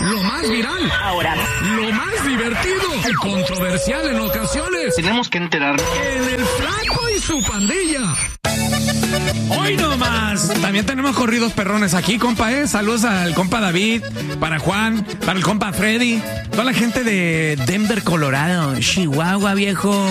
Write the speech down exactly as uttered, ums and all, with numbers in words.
lo más viral, ahora, lo más divertido y controversial en ocasiones. Tenemos que enterarnos. En el Flaco y su pandilla. Hoy nomás. También tenemos corridos perrones aquí, compa, ¿eh? Saludos al compa David, para Juan, para el compa Freddy, toda la gente de Denver, Colorado, Chihuahua, viejo.